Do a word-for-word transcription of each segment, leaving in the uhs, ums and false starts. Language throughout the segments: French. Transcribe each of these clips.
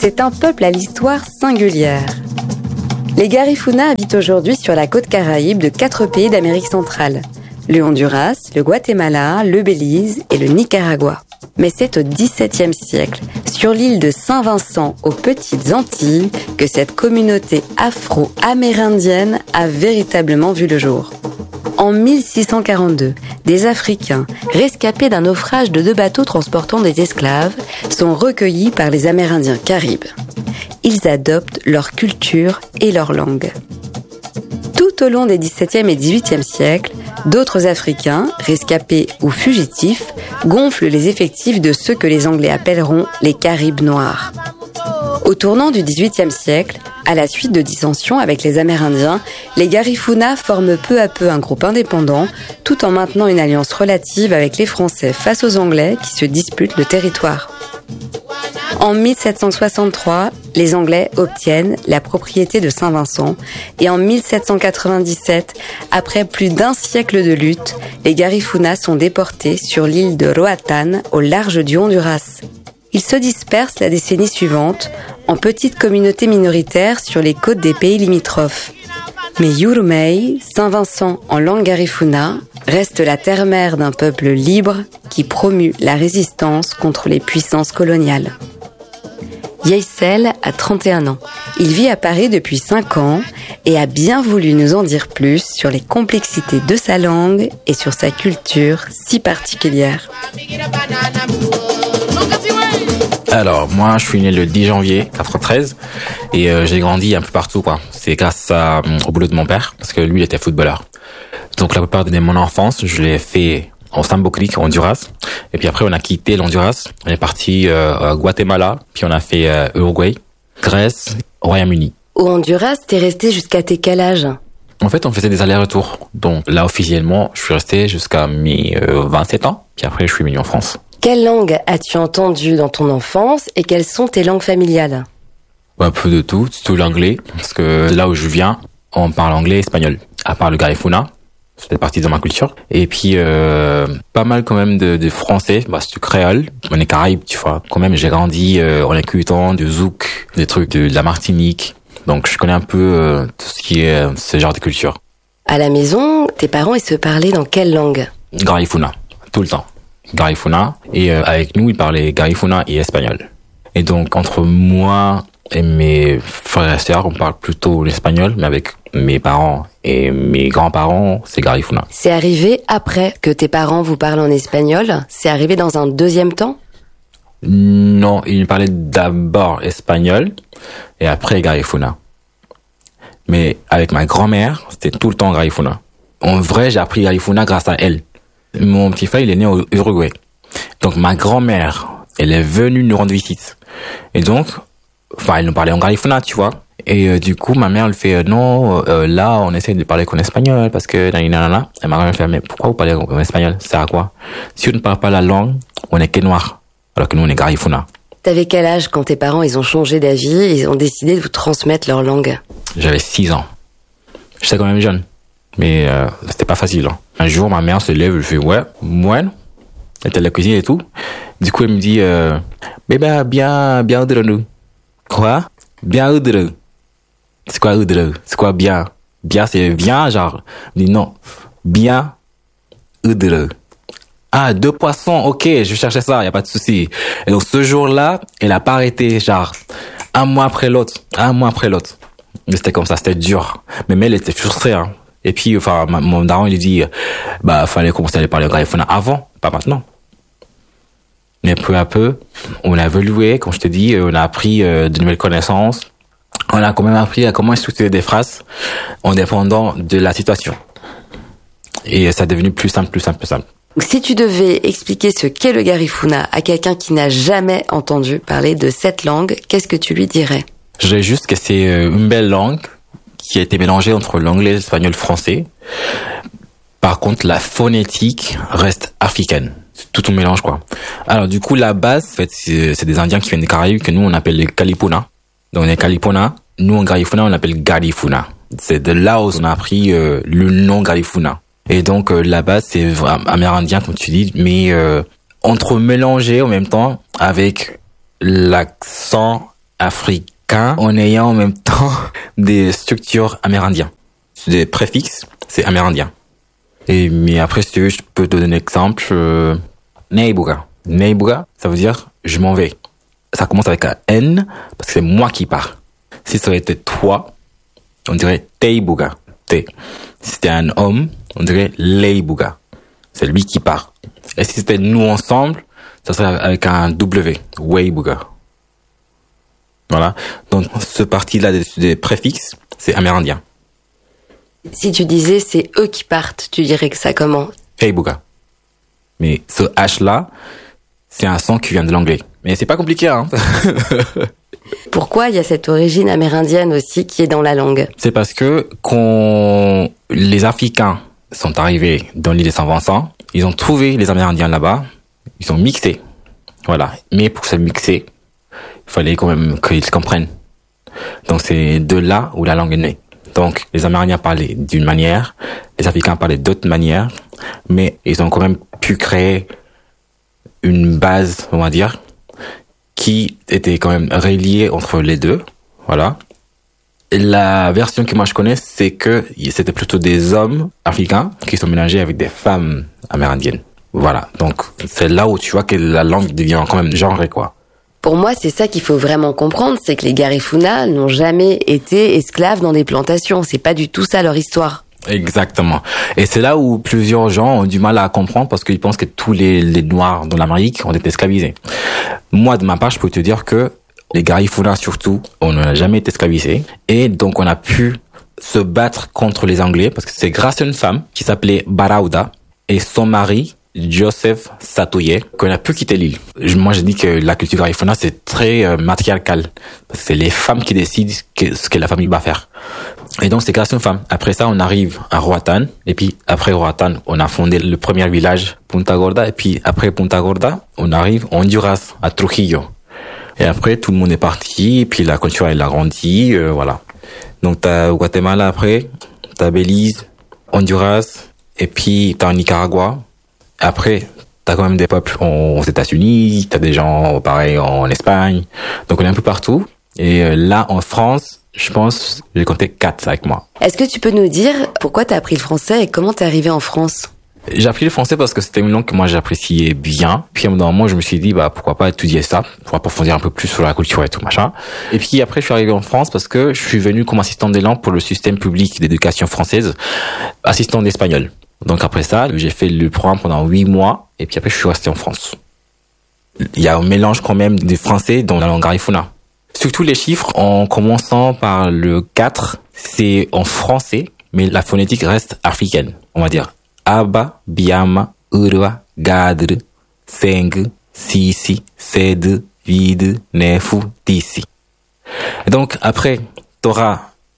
C'est un peuple à l'histoire singulière. Les Garifuna habitent aujourd'hui sur la côte caraïbe de quatre pays d'Amérique centrale. Le Honduras, le Guatemala, le Belize et le Nicaragua. Mais c'est au dix-septième siècle, sur l'île de Saint-Vincent aux Petites Antilles, que cette communauté afro-amérindienne a véritablement vu le jour. En mille six cent quarante-deux, des Africains, rescapés d'un naufrage de deux bateaux transportant des esclaves, sont recueillis par les Amérindiens caribes. Ils adoptent leur culture et leur langue. Tout au long des dix-septième et dix-huitième siècles, d'autres Africains, rescapés ou fugitifs, gonflent les effectifs de ceux que les Anglais appelleront les Caribes noirs. Au tournant du dix-huitième siècle, à la suite de dissensions avec les Amérindiens, les Garifuna forment peu à peu un groupe indépendant, tout en maintenant une alliance relative avec les Français face aux Anglais qui se disputent le territoire. En mille sept cent soixante-trois, les Anglais obtiennent la propriété de Saint-Vincent et en mille sept cent quatre-vingt-dix-sept, après plus d'un siècle de lutte, les Garifuna sont déportés sur l'île de Roatán au large du Honduras. Ils se dispersent la décennie suivante en petites communautés minoritaires sur les côtes des pays limitrophes. Mais Yurumei, Saint-Vincent en langue Garifuna, reste la terre-mère d'un peuple libre qui promue la résistance contre les puissances coloniales. Yeisel a trente et un ans. Il vit à Paris depuis cinq ans et a bien voulu nous en dire plus sur les complexités de sa langue et sur sa culture si particulière. Alors, moi, je suis né le dix janvier quatre-vingt-treize et euh, j'ai grandi un peu partout, quoi. C'est grâce à, au boulot de mon père, parce que lui, il était footballeur. Donc, la plupart de mon enfance, je l'ai fait en Samboclic, en Honduras. Et puis après, on a quitté l'Honduras. On est parti euh, à Guatemala, puis on a fait euh, Uruguay, Grèce, Royaume-Uni. Au Honduras, t'es resté jusqu'à tes quel âge ? En fait, on faisait des allers-retours. Donc là, officiellement, je suis resté jusqu'à mes euh, vingt-sept ans. Puis après, je suis venu en France. Quelle langue as-tu entendu dans ton enfance et quelles sont tes langues familiales ? Un peu de tout, surtout l'anglais, parce que là où je viens, on parle anglais et espagnol. À part le Garifuna, c'était partie de ma culture. Et puis, euh, pas mal quand même de, de français, bah, c'est du créole. On est Caraïbes, tu vois. Quand même, j'ai grandi euh, en écoutant du zouk, des trucs de, de la Martinique. Donc, je connais un peu euh, tout ce qui est euh, ce genre de culture. À la maison, tes parents, ils se parlaient dans quelle langue ? Garifuna, tout le temps. Garifuna. Et euh, avec nous, ils parlaient Garifuna et espagnol. Et donc, entre moi et mes frères et sœurs, on parle plutôt l'espagnol, mais avec mes parents et mes grands-parents, c'est Garifuna. C'est arrivé après que tes parents vous parlent en espagnol ? C'est arrivé dans un deuxième temps ? Non, ils parlaient d'abord espagnol et après Garifuna. Mais avec ma grand-mère, c'était tout le temps Garifuna. En vrai, j'ai appris Garifuna grâce à elle. Mon petit frère, il est né au Uruguay. Donc ma grand-mère, elle est venue nous rendre visite. Et donc, enfin, elle nous parlait en Garifuna, tu vois. Et euh, du coup, ma mère, elle fait euh, non, euh, là, on essaie de parler qu'en espagnol parce que nanana. Et ma grand-mère fait mais pourquoi vous parlez en espagnol ? Ça sert à quoi ? Si on ne parle pas la langue, on est que noir, alors que nous, on est Garifuna. T'avais quel âge quand tes parents, ils ont changé d'avis et ils ont décidé de vous transmettre leur langue ? J'avais six ans. J'étais quand même jeune. Mais euh, c'était pas facile. Hein. Un jour, ma mère se lève, elle fait ouais, ouais. Elle était à la cuisine et tout. Du coup, elle me dit euh, bébé, bien, bien oudre. Quoi ? Bien oudre. C'est quoi oudre ? C'est quoi bien ? Bien, c'est bien, genre. Je dis non. Bien oudre. Ah, deux poissons, ok, je cherchais ça, y a pas de souci. Et donc, ce jour-là, elle a pas arrêté, genre, un mois après l'autre, un mois après l'autre. Mais c'était comme ça, c'était dur. Mais, mais elle était frustrée, hein. Et puis, enfin, mon daron, il dit, bah, fallait commencer à aller parler au Garifuna avant, pas maintenant. Mais peu à peu, on a évolué, comme je te dis, on a appris euh, de nouvelles connaissances. On a quand même appris à comment structurer des phrases en dépendant de la situation. Et ça est devenu plus simple, plus simple, plus simple. Si tu devais expliquer ce qu'est le Garifuna à quelqu'un qui n'a jamais entendu parler de cette langue, qu'est-ce que tu lui dirais ? Je dirais juste que c'est une belle langue qui a été mélangée entre l'anglais, l'espagnol, le français. Par contre, la phonétique reste africaine. C'est tout un mélange, quoi. Alors, du coup, la base, en fait, c'est, c'est des Indiens qui viennent des Caraïbes que nous, on appelle les Kalipuna. Donc, les Kalipuna, nous, en Garifuna, on appelle Garifuna. C'est de là où on a appris euh, le nom Garifuna. Et donc, euh, la base, c'est vraiment amérindien, comme tu dis, mais euh, entre mélangé en même temps avec l'accent africain en ayant en même temps des structures amérindiennes. Des préfixes, c'est amérindien. Et, mais après, si tu veux, je peux te donner un exemple. Euh, Neibuga. Neibuga, ça veut dire je m'en vais. Ça commence avec un N parce que c'est moi qui pars. Si ça aurait été toi, on dirait Teibuga. T. Si c'était un homme, on dirait Leibuga. C'est lui qui part. Et si c'était nous ensemble, ça serait avec un W. Weibuga. Voilà. Donc, ce parti-là des, des préfixes, c'est amérindien. Si tu disais c'est eux qui partent, tu dirais que ça comment? Heibuga. Mais ce H-là, c'est un son qui vient de l'anglais. Mais c'est pas compliqué, hein. Pourquoi il y a cette origine amérindienne aussi qui est dans la langue? C'est parce que quand les Africains sont arrivés dans l'île de Saint-Vincent, ils ont trouvé les Amérindiens là-bas, ils ont mixé. Voilà. Mais pour se mixer, il fallait quand même qu'ils comprennent. Donc c'est de là où la langue est née. Donc les Amérindiens parlaient d'une manière, les Africains parlaient d'autres manières, mais ils ont quand même pu créer une base, on va dire, qui était quand même reliée entre les deux. Voilà. Et la version que moi je connais, c'est que c'était plutôt des hommes africains qui sont mélangés avec des femmes amérindiennes. Voilà. Donc c'est là où tu vois que la langue devient quand même genrée, quoi. Pour moi, c'est ça qu'il faut vraiment comprendre, c'est que les Garifuna n'ont jamais été esclaves dans des plantations. C'est pas du tout ça leur histoire. Exactement. Et c'est là où plusieurs gens ont du mal à comprendre parce qu'ils pensent que tous les, les Noirs dans l'Amérique ont été esclavisés. Moi, de ma part, je peux te dire que les Garifuna, surtout, on n'a jamais été esclavisés. Et donc, on a pu se battre contre les Anglais parce que c'est grâce à une femme qui s'appelait Barauda et son mari, Joseph Satoye, qu'on a pu quitter l'île. Moi, je dis que la culture Garifuna, c'est très euh, matriarcal. C'est les femmes qui décident que, ce que la famille va faire. Et donc, c'est grâce à une femme. Après ça, on arrive à Roatan. Et puis, après Roatan, on a fondé le premier village, Punta Gorda. Et puis, après Punta Gorda, on arrive à Honduras, à Trujillo. Et après, tout le monde est parti. Et puis, la culture, elle a grandi. Euh, voilà. Donc, t'as Guatemala après. T'as Belize, Honduras. Et puis, t'as Nicaragua. Après, t'as quand même des peuples aux États-Unis, t'as des gens pareil en Espagne, donc on est un peu partout. Et là, en France, je pense, j'ai compté quatre avec moi. Est-ce que tu peux nous dire pourquoi t'as appris le français et comment t'es arrivé en France? J'ai appris le français parce que c'était une langue que moi j'appréciais bien. Puis à un moment, je me suis dit, bah pourquoi pas étudier ça, pour approfondir un peu plus sur la culture et tout machin. Et puis après, je suis arrivé en France parce que je suis venu comme assistant des langues pour le système public d'éducation française, assistant d'espagnol. Donc après ça, j'ai fait le programme pendant huit mois et puis après je suis resté en France. Il y a un mélange quand même des français dans la langue Garifuna. Surtout les chiffres, en commençant par le quatre, c'est en français, mais la phonétique reste africaine. On va dire Aba, Biama, Urwa, Gadr, Seng, Sisi, Sed, Vid, Nefu, Tisi. Donc après, t'auras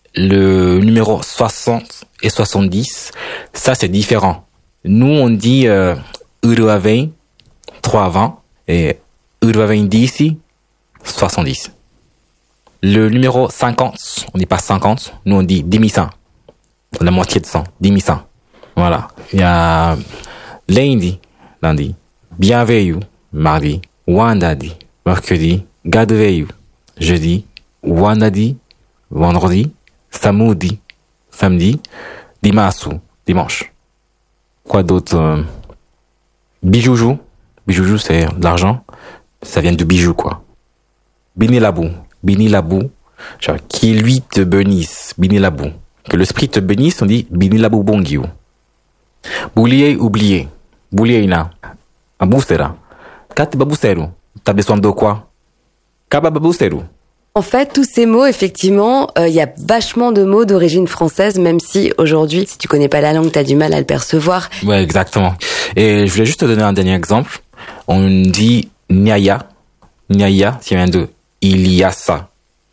le numéro soixante et soixante-dix, ça c'est différent. Nous on dit euh, Urwa vingt, trois vingt et Urwa vingt dix, soixante-dix. Le numéro cinquante, on dit pas cinquante, nous on dit dix mille cent. La moitié de cent, dix mille cent. Voilà. Il y a lundi, lundi, bienveillu, mardi, wandadi, mercredi, gadveillu, jeudi, wandadi, vendredi, samedi, samedi, dimasu, dimanche. Quoi d'autre? euh, Bijoujou. Bijoujou, c'est de l'argent. Ça vient de bijou, quoi. Binilabou. Binilabou. Genre, qui lui te bénisse. Binilabou. Que l'esprit te bénisse, on dit Binilabou bongiou. Boulier, oublié. Boulier, ina. Abousera. Kat babouseru. T'as besoin de quoi? Kabababouseru. En fait, tous ces mots, effectivement, il euh, y a vachement de mots d'origine française, même si aujourd'hui, si tu connais pas la langue, t'as du mal à le percevoir. Ouais, exactement. Et je voulais juste te donner un dernier exemple. On dit Nyaya. Nyaya, ça vient de il y a ça.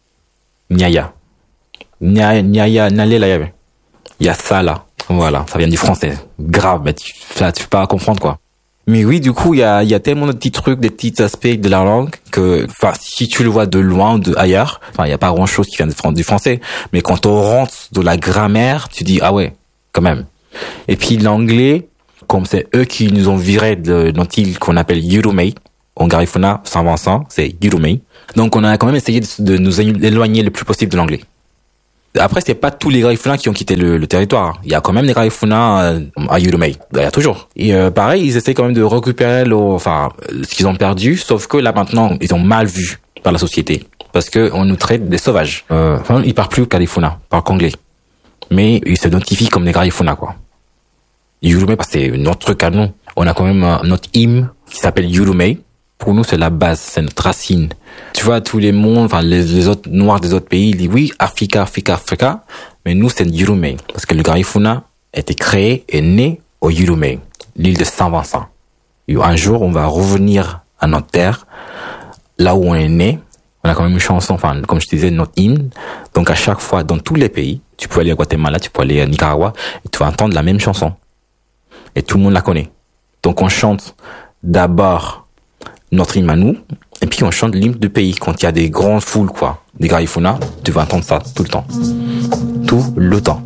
Nyaya. Nyaya, Nyaya, Nyaya, il y a ça là. Voilà, ça vient du français. Grave, mais tu, ça, tu peux pas comprendre quoi. Mais oui, du coup, il y a, il y a tellement de petits trucs, des petits aspects de la langue que, enfin, si tu le vois de loin ou de ailleurs, enfin, il y a pas grand chose qui vient de, du français. Mais quand on rentre de la grammaire, tu dis, ah ouais, quand même. Et puis l'anglais, comme c'est eux qui nous ont viré de l'île qu'on appelle Euromate, en Garifuna, Saint-Vincent, c'est Yurumei. Donc on a quand même essayé de, de nous éloigner le plus possible de l'anglais. Après, c'est pas tous les Garifuna qui ont quitté le, le territoire. Il y a quand même des Garifuna euh, à Yurumei. Il y a toujours. Et euh, pareil, ils essaient quand même de récupérer le, enfin, ce qu'ils ont perdu, sauf que là maintenant, ils ont mal vu par la société. Parce que on nous traite des sauvages. Euh, enfin, ils parlent plus Garifuna, ils parlent qu'anglais. Mais ils s'identifient comme des Garifuna, quoi. Yurumei, parce que c'est notre canon. On a quand même euh, notre hymne qui s'appelle Yurumei. Pour nous, c'est la base, c'est notre racine. Tu vois, tous les mondes, enfin, les, les autres noirs des autres pays, ils disent oui, Africa, Africa, Africa. Mais nous, c'est Yurumei. Parce que le Garifuna a été créé et né au Yurumei, l'île de Saint-Vincent. Et un jour, on va revenir à notre terre, là où on est né. On a quand même une chanson, enfin, comme je disais, notre hymne. Donc, à chaque fois, dans tous les pays, tu peux aller à Guatemala, tu peux aller à Nicaragua, et tu vas entendre la même chanson. Et tout le monde la connaît. Donc, on chante d'abord notre hymne à nous, et puis on chante l'hymne du pays. Quand il y a des grandes foules, quoi, des Garifuna, tu vas entendre ça tout le temps. Tout le temps.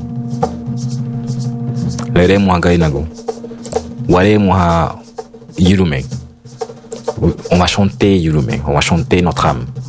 Lere moi gainago. Wale moi Yurumei. On va chanter Yurumei. On va chanter notre âme.